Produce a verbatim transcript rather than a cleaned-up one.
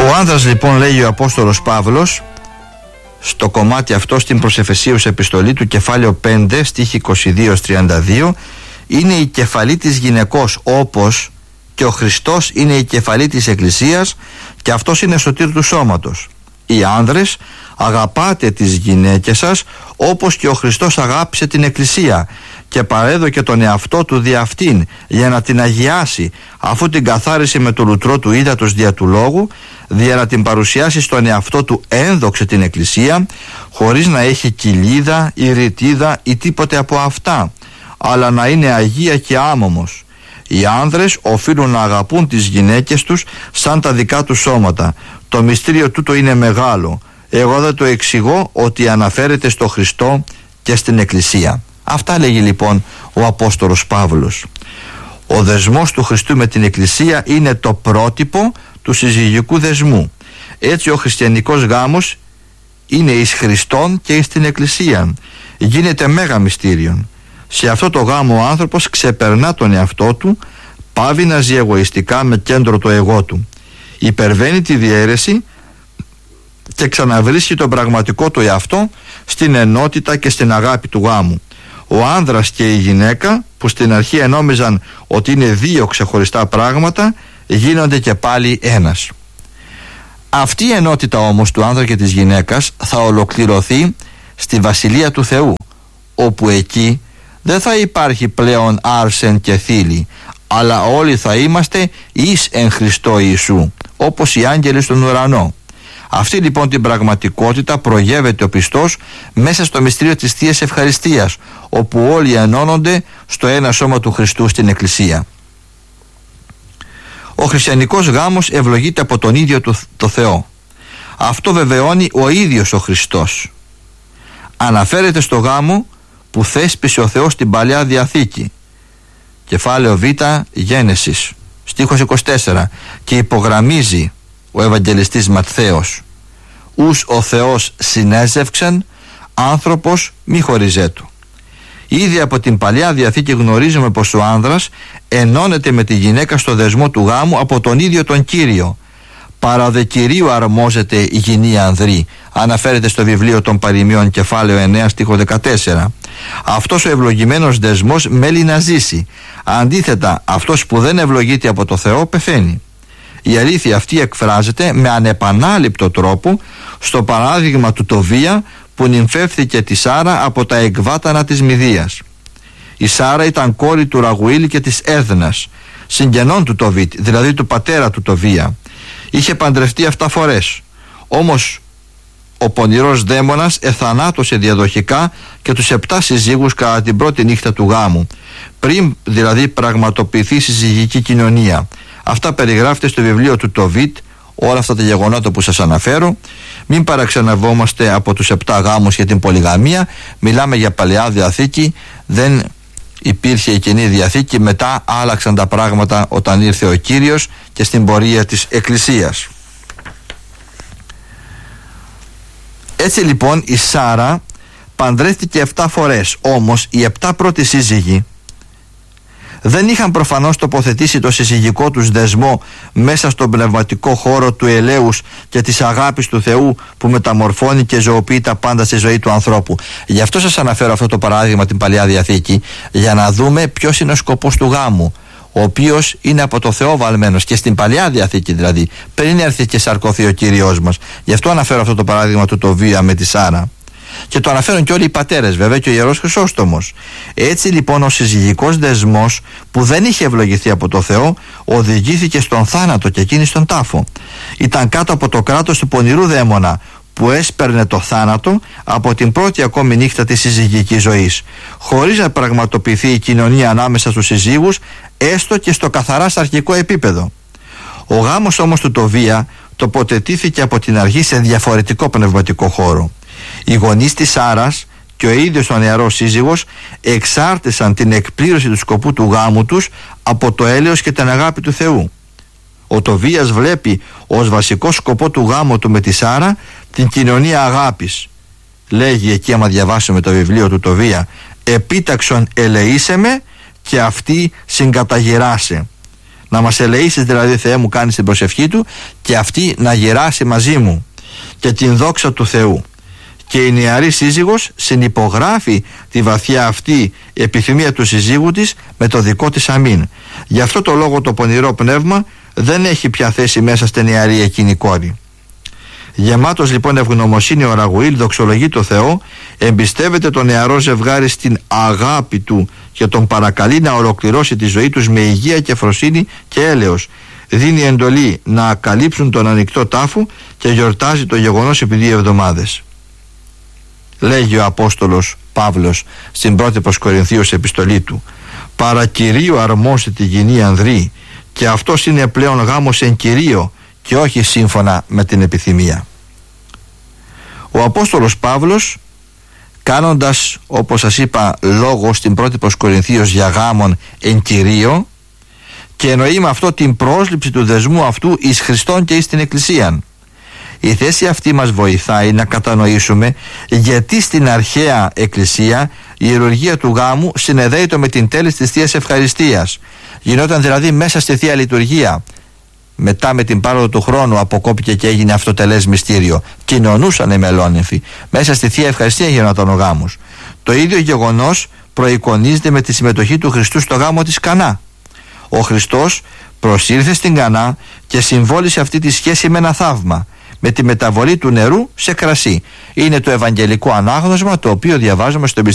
Ο άνδρας λοιπόν, λέει ο Απόστολος Παύλος στο κομμάτι αυτό στην προς Εφεσίους επιστολή του, κεφάλαιο πέντε στίχη είκοσι δύο τριάντα δύο, είναι η κεφαλή της γυναικός, όπως και ο Χριστός είναι η κεφαλή της Εκκλησίας και αυτός είναι σωτήρ του σώματος. Οι άνδρες, αγαπάτε τις γυναίκες σας όπως και ο Χριστός αγάπησε την Εκκλησία και παρέδωκε τον εαυτό του δι' αυτήν για να την αγιάσει, αφού την καθάρισε με το λουτρό του ύδατος δια του λόγου, για να την παρουσιάσει στον εαυτό του ένδοξε την Εκκλησία, χωρίς να έχει κοιλίδα ή ρητίδα ή τίποτε από αυτά, αλλά να είναι αγία και άμωμος. Οι άνδρες οφείλουν να αγαπούν τις γυναίκες τους σαν τα δικά τους σώματα. Το μυστήριο τούτο είναι μεγάλο. Εγώ δεν το εξηγώ, ότι αναφέρεται στο Χριστό και στην Εκκλησία. Αυτά λέγει λοιπόν ο Απόστολος Παύλος. Ο δεσμός του Χριστού με την Εκκλησία είναι το πρότυπο του συζυγικού δεσμού. Έτσι ο χριστιανικός γάμος είναι εις Χριστόν και εις την Εκκλησία. Γίνεται μέγα μυστήριον. Σε αυτό το γάμο ο άνθρωπος ξεπερνά τον εαυτό του, πάβει να ζει εγωιστικά με κέντρο το εγώ του. Υπερβαίνει τη διαίρεση και ξαναβρίσκει τον πραγματικό του εαυτό στην ενότητα και στην αγάπη του γάμου. Ο άνδρας και η γυναίκα, που στην αρχή ενόμιζαν ότι είναι δύο ξεχωριστά πράγματα, γίνονται και πάλι ένας. Αυτή η ενότητα όμως του άνδρα και της γυναίκας θα ολοκληρωθεί στη Βασιλεία του Θεού, όπου εκεί δεν θα υπάρχει πλέον άρσεν και θήλη, αλλά όλοι θα είμαστε εις εν Χριστώ Ιησού, όπως οι άγγελοι στον ουρανό. Αυτή λοιπόν την πραγματικότητα προγεύεται ο πιστός μέσα στο μυστήριο της Θείας Ευχαριστίας, όπου όλοι ενώνονται στο ένα σώμα του Χριστού στην Εκκλησία. Ο χριστιανικός γάμος ευλογείται από τον ίδιο του, το Θεό. Αυτό βεβαιώνει ο ίδιος ο Χριστός. Αναφέρεται στο γάμο που θέσπισε ο Θεός στην Παλαιά Διαθήκη, κεφάλαιο Β, Γένεσης, στίχος είκοσι τέσσερα, και υπογραμμίζει ο Ευαγγελιστής Ματθαίος: «Ους ο Θεός συνέζευξεν, άνθρωπος μη χωριζέτου». Ήδη από την Παλαιά Διαθήκη γνωρίζουμε πως ο άνδρας ενώνεται με τη γυναίκα στο δεσμό του γάμου από τον ίδιο τον Κύριο. «Παρά δε Κυρίου αρμόζεται η γυνή ανδρή», αναφέρεται στο βιβλίο των Παροιμίων, κεφάλαιο εννέα στίχο δεκατέσσερα. Αυτός ο ευλογημένος δεσμός μέλει να ζήσει. Αντίθετα, αυτός που δεν ευλογείται από το Θεό πεθαίνει. Η αλήθεια αυτή εκφράζεται με ανεπανάληπτο τρόπο στο παράδειγμα του Τοβία, που νυμφεύθηκε τη Σάρα από τα εκβάτανα της Μηδίας. Η Σάρα ήταν κόρη του Ραγουήλ και της Έδνας, συγγενών του Τοβίτ, δηλαδή του πατέρα του Τοβία. Είχε παντρευτεί επτά φορές. Όμως ο πονηρός δαίμονας εθανάτωσε διαδοχικά και τους επτά συζύγους κατά την πρώτη νύχτα του γάμου, πριν δηλαδή πραγματοποιηθεί η συζυγική κοινωνία. Αυτά περιγράφεται στο βιβλίο του Τοβίτ, όλα αυτά τα γεγονότα που σας αναφέρω. Μην παραξενευόμαστε από τους επτά γάμους για την πολυγαμία. Μιλάμε για Παλαιά Διαθήκη, δεν υπήρχε η Καινή Διαθήκη. Μετά άλλαξαν τα πράγματα όταν ήρθε ο Κύριος και στην πορεία της Εκκλησίας. Έτσι λοιπόν η Σάρα παντρεύτηκε επτά φορές. Όμως οι επτά πρώτοι σύζυγοι δεν είχαν προφανώς τοποθετήσει το συζυγικό τους δεσμό μέσα στον πνευματικό χώρο του ελέους και της αγάπης του Θεού, που μεταμορφώνει και ζωοποιεί τα πάντα στη ζωή του ανθρώπου. Γι' αυτό σας αναφέρω αυτό το παράδειγμα, την Παλαιά Διαθήκη, για να δούμε ποιος είναι ο σκοπός του γάμου, ο οποίος είναι από το Θεό βαλμένος, και στην Παλαιά Διαθήκη δηλαδή, πριν έρθει και σαρκωθεί ο Κύριος μας. Γι' αυτό αναφέρω αυτό το παράδειγμα του Τοβία με τη Σάρα. Και το αναφέρουν και όλοι οι πατέρες, βέβαια, και ο Ιερός Χρυσόστομος. Έτσι λοιπόν ο συζυγικός δεσμός, που δεν είχε ευλογηθεί από το Θεό, οδηγήθηκε στον θάνατο και εκείνη στον τάφο. Ήταν κάτω από το κράτος του πονηρού δαίμονα, που έσπερνε το θάνατο από την πρώτη ακόμη νύχτα της συζυγικής ζωής, χωρίς να πραγματοποιηθεί η κοινωνία ανάμεσα στους συζύγους, έστω και στο καθαρά σαρκικό επίπεδο. Ο γάμος όμως του Τοβία τοποθετήθηκε από την αρχή σε διαφορετικό πνευματικό χώρο. Οι γονείς της Σάρας και ο ίδιος ο νεαρός σύζυγος εξάρτησαν την εκπλήρωση του σκοπού του γάμου τους από το έλεος και την αγάπη του Θεού. Ο Τοβίας βλέπει ως βασικό σκοπό του γάμου του με τη Σάρα την κοινωνία αγάπης. Λέγει εκεί, άμα διαβάσουμε το βιβλίο του Τοβία, «Επίταξον ελεήσεμε και αυτή συγκαταγεράσε». Να μας ελεήσεις δηλαδή, Θεέ μου, κάνεις την προσευχή του, και αυτή να γεράσει μαζί μου και την δόξα του Θεού. Και η νεαρή σύζυγος συνυπογράφει τη βαθιά αυτή επιθυμία του συζύγου της με το δικό της αμήν. Γι' αυτό το λόγο το πονηρό πνεύμα δεν έχει πια θέση μέσα στη νεαρή εκείνη κόρη. Γεμάτος λοιπόν ευγνωμοσύνη ο Ραγουήλ δοξολογεί το Θεό, εμπιστεύεται το νεαρό ζευγάρι στην αγάπη του και τον παρακαλεί να ολοκληρώσει τη ζωή τους με υγεία και φροσύνη και έλεος. Δίνει εντολή να καλύψουν τον ανοιχτό τάφο και γιορτάζει το γεγονός επί δύο εβδομάδες. Λέγει ο Απόστολος Παύλος στην πρώτη προς Κορινθίους επιστολή του: «Παρά Κυρίου αρμόσει τη γυνή ανδρή, και αυτός είναι πλέον γάμος εν Κυρίω και όχι σύμφωνα με την επιθυμία». Ο Απόστολος Παύλος, κάνοντας, όπως σας είπα, λόγο στην πρώτη προς Κορινθίους για γάμον εν Κυρίω, και εννοεί με αυτό την πρόσληψη του δεσμού αυτού εις Χριστόν και εις την Εκκλησίαν. Η θέση αυτή μας βοηθάει να κατανοήσουμε γιατί στην αρχαία Εκκλησία η ιερουργία του γάμου συνεδέεται με την τέλεση της Θείας Ευχαριστίας. Γινόταν δηλαδή μέσα στη Θεία Λειτουργία. Μετά με την πάροδο του χρόνου αποκόπηκε και έγινε αυτοτελές μυστήριο. Κοινωνούσαν οι μελώνυμφοι. Μέσα στη Θεία Ευχαριστία γινόταν ο γάμος. Το ίδιο γεγονός προεικονίζεται με τη συμμετοχή του Χριστού στο γάμο της Κανά. Ο Χριστός προσήλθε στην Κανά και συμβόλισε αυτή τη σχέση με ένα θαύμα, με τη μεταβολή του νερού σε κρασί. Είναι το ευαγγελικό ανάγνωσμα το οποίο διαβάζουμε στο